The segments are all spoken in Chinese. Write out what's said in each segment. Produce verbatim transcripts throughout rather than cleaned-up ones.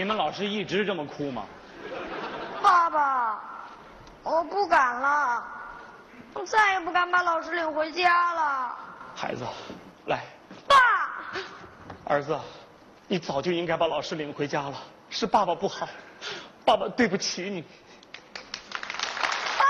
们老师一直这么哭吗？ 爸爸，我不敢了，我再也不敢把老师领回家了。 孩子，来。 爸。 儿子，你早就应该把老师领回家了，是爸爸不好，爸爸对不起你。 爸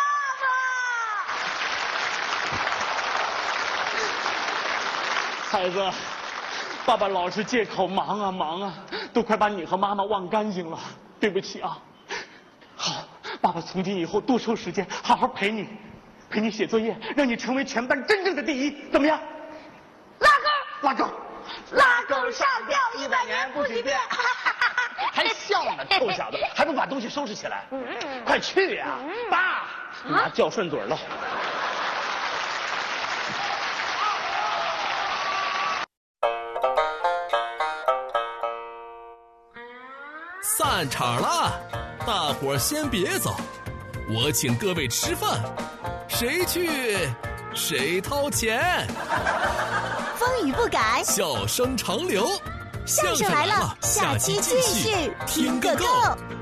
爸。孩子。爸爸老是借口忙啊忙啊，都快把你和妈妈忘干净了，对不起啊。好，爸爸从今以后多抽时间，好好陪你，陪你写作业，让你成为全班真正的第一，怎么样？ 拉钩， 拉钩， 拉钩上吊一百年不许变。 还笑呢，臭小子，还不把东西收拾起来？快去呀！爸，拿叫顺嘴了。 散场了，大伙儿先别走，我请各位吃饭，谁去谁掏钱。 风雨不改， 笑声长流， 相声来了，下期继续听个够。